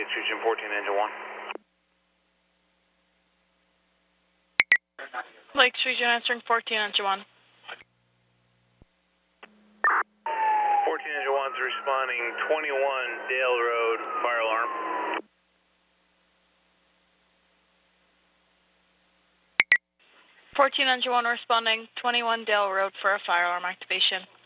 Lakes Region 14, engine 1. Lakes Region answering 14, engine 1. 14, engine 1's responding 21 Dale Road, fire alarm. 14, engine 1 responding 21 Dale Road for a fire alarm activation.